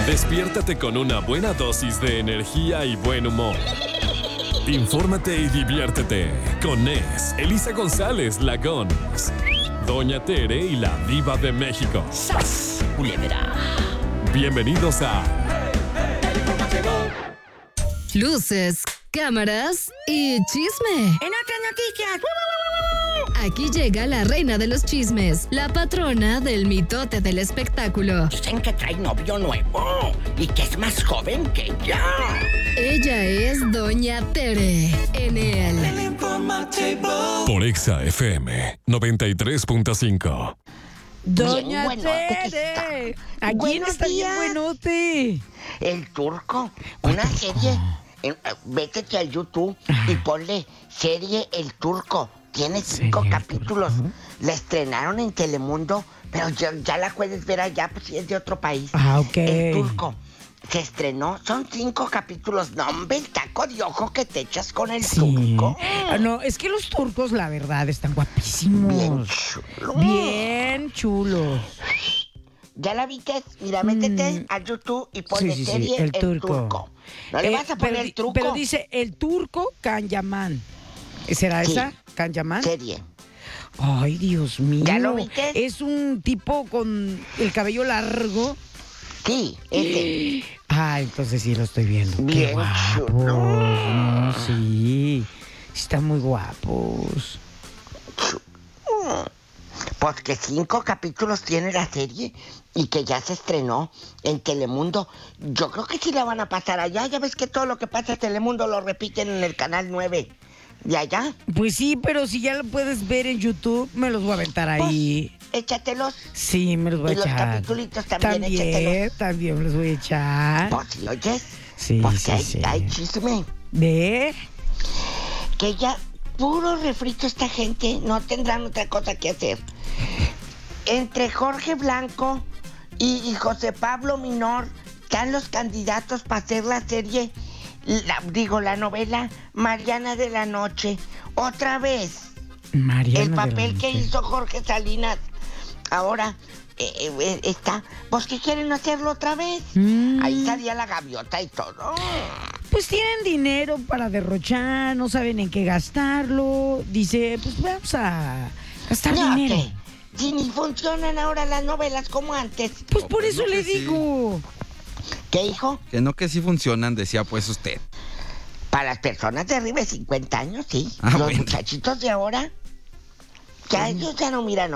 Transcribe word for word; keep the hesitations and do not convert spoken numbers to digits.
Despiértate con una buena dosis de energía y buen humor. Infórmate y diviértete con Nes, Elisa González, la Gons, Doña Tere y la Diva de México. ¡Sas, culebra! Bienvenidos a Luces, cámaras y chisme. En otras noticias. Aquí llega la reina de los chismes, la patrona del mitote del espectáculo. Dicen que trae novio nuevo y que es más joven que ella. Ella es Doña Tere en el por Exa F M noventa y tres punto cinco. Doña Bien buenote que Tere, está. aquí Buenos está bien días. buenote. El Turco, una serie. En- Vétete a YouTube y ponle serie El Turco. Tiene cinco ¿Serie El capítulos. Turco? La estrenaron en Telemundo, pero ya, ya la puedes ver allá, pues si es de otro país. Ah, ok. El Turco. Se estrenó, son cinco capítulos. No, hombre, el taco de ojo que te echas con el Sí. turco. Ah, no, es que los turcos, la verdad, están guapísimos. Bien chulo. Bien chulos. ¿Ya la viste? Mira, métete Mm. a YouTube y ponle Sí, sí, sí, serie El El Turco. Turco. No le Eh, vas a poner pero, el truco. Pero dice el turco Kanyaman. ¿Será Sí. esa? ¿Kanyaman? Serie. Ay, Dios mío. ¿Ya lo viste? Es un tipo con el cabello largo. Sí, ese. Ah, entonces sí lo estoy viendo. Qué Bien guapos. chulo. No, sí. Están muy guapos. Pues que cinco capítulos tiene la serie y que ya se estrenó en Telemundo. Yo creo que sí la van a pasar allá. Ya ves que todo lo que pasa en Telemundo lo repiten en el canal nueve de allá. Pues sí, pero si ya lo puedes ver en YouTube, me los voy a aventar ahí. Pues, échatelos. Sí, me los voy a y los echar. capitulitos también, También, échatelos. también me los voy a echar. Pues si oyes. Sí, pues sí, que hay, sí. hay chisme. ¿Ve? Que ya puro refrito esta gente. No tendrán otra cosa que hacer. Entre Jorge Blanco y, y José Pablo Minor están los candidatos para hacer la serie, la- digo, la novela Mariana de la Noche. Otra vez, Mariana el de la papel que Noche. hizo Jorge Salinas. Ahora eh, eh, está, pues que quieren hacerlo otra vez. Mm. Ahí salía la gaviota y todo. Pues tienen dinero para derrochar, no saben en qué gastarlo. Dice, pues vamos a gastar No, dinero. ¿qué? Si ni funcionan ahora las novelas como antes. Pues No, por pues eso no le que sí. digo. ¿Qué, hijo? Que no que sí funcionan, decía pues usted. Para las personas de arriba de cincuenta años, sí. Ah, Los bueno. muchachitos de ahora, ya ellos ya no miran